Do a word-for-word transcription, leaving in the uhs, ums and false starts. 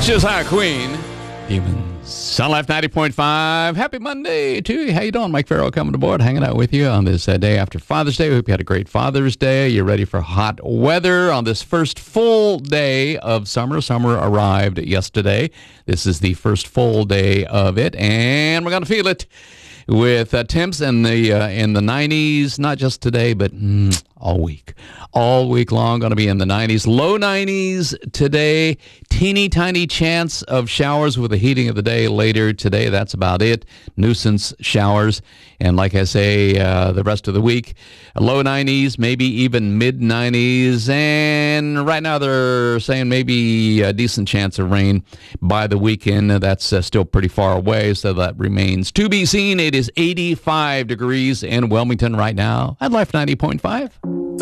Josiah Queen, Demons. Sun Life ninety point five. Happy Monday to you. How you doing? Mike Farrell coming aboard, hanging out with you on this uh, day after Father's Day. We hope you had a great Father's Day. You're ready for hot weather on this first full day of summer. Summer arrived yesterday. This is the first full day of it, and we're going to feel it with uh, temps in the uh, in the nineties, not just today, but mm, all week. All week long, going to be in the nineties. Low nineties today. Teeny tiny chance of showers with the heating of the day later today. That's about it. Nuisance showers. And like I say, uh, the rest of the week, low nineties, maybe even mid nineties. And right now they're saying maybe a decent chance of rain by the weekend. That's uh, still pretty far away, so that remains to be seen. It is eighty-five degrees in Wilmington right now at Life ninety point five.